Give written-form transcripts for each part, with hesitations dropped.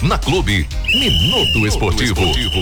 Na Clube, Minuto Esportivo.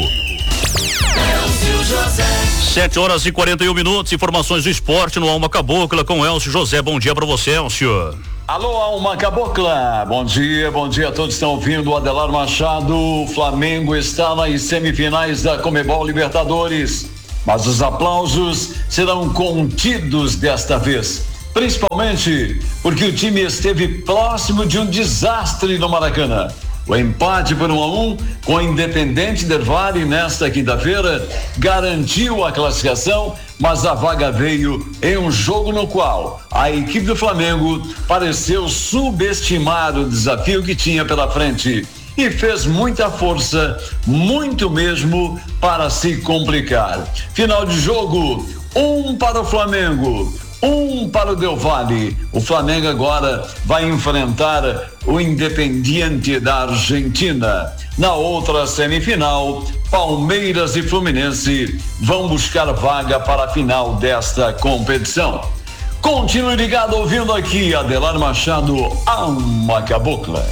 7h41, informações do esporte no Alma Cabocla com Elcio José. Bom dia pra você, Elcio. Alô, Alma Cabocla, bom dia a todos que estão ouvindo. O Adelar Machado, o Flamengo está nas semifinais da Conmebol Libertadores, mas os aplausos serão contidos desta vez, principalmente porque o time esteve próximo de um desastre no Maracanã. O empate por 1-1 com o Independente Del Valle nesta quinta-feira garantiu a classificação, mas a vaga veio em um jogo no qual a equipe do Flamengo pareceu subestimar o desafio que tinha pela frente e fez muita força, muito mesmo, para se complicar. Final de jogo, 1 para o Flamengo, 1 para o Del Valle. O Flamengo agora vai enfrentar o Independiente da Argentina. Na outra semifinal, Palmeiras e Fluminense vão buscar vaga para a final desta competição. Continue ligado ouvindo aqui Adelar Machado, Alma Cabocla.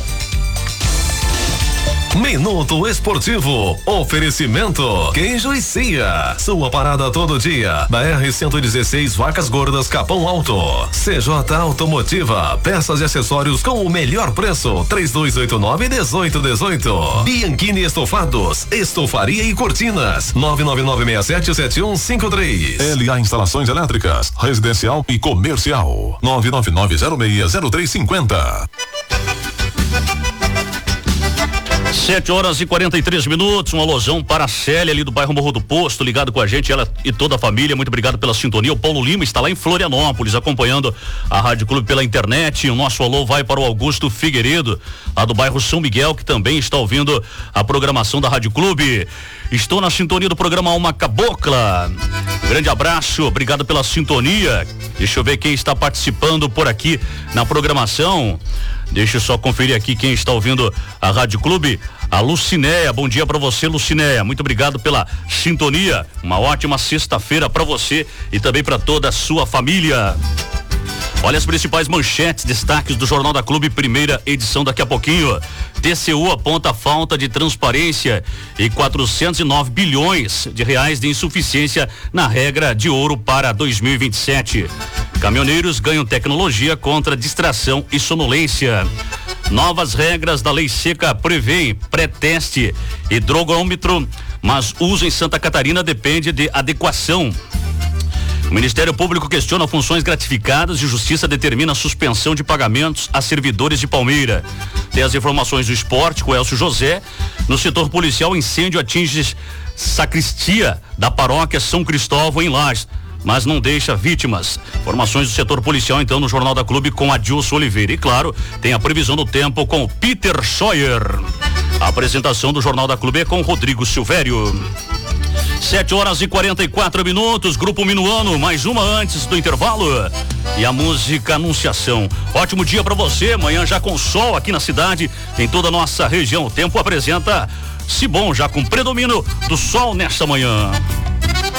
Minuto Esportivo, oferecimento Queijo e Cia, sua parada todo dia, da R-116 Vacas Gordas Capão Alto, CJ Automotiva, peças e acessórios com o melhor preço, 3289-1818, Bianchini Estofados, estofaria e cortinas, 999677153, LA Instalações Elétricas, residencial e comercial, 999060350. 7h43, um alôzão para a Célia ali do bairro Morro do Posto, ligado com a gente, ela e toda a família, muito obrigado pela sintonia. O Paulo Lima está lá em Florianópolis, acompanhando a Rádio Clube pela internet. O nosso alô vai para o Augusto Figueiredo, lá do bairro São Miguel, que também está ouvindo a programação da Rádio Clube. Estou na sintonia do programa Alma Cabocla. Grande abraço, obrigado pela sintonia. Deixa eu ver quem está participando por aqui na programação. Deixa eu só conferir aqui quem está ouvindo a Rádio Clube. A Lucinéia, bom dia para você, Lucinéia. Muito obrigado pela sintonia. Uma ótima sexta-feira para você e também para toda a sua família. Olha as principais manchetes, destaques do Jornal da Clube, primeira edição daqui a pouquinho. TCU aponta falta de transparência e 409 bilhões de reais de insuficiência na regra de ouro para 2027. Caminhoneiros ganham tecnologia contra distração e sonolência. Novas regras da lei seca prevêem pré-teste hidrogômetro, mas uso em Santa Catarina depende de adequação. O Ministério Público questiona funções gratificadas e Justiça determina a suspensão de pagamentos a servidores de Palmeira. Tem as informações do esporte com o Elcio José. No setor policial, incêndio atinge sacristia da paróquia São Cristóvão em Lages, mas não deixa vítimas. Informações do setor policial, então, no Jornal da Clube com Adilson Oliveira. E, claro, tem a previsão do tempo com o Peter Scheuer. A apresentação do Jornal da Clube é com Rodrigo Silvério. 7h44, Grupo Minuano, mais uma antes do intervalo. E a música Anunciação. Ótimo dia pra você, amanhã já com sol aqui na cidade, em toda a nossa região. O tempo apresenta-se bom, já com predomínio do sol nesta manhã.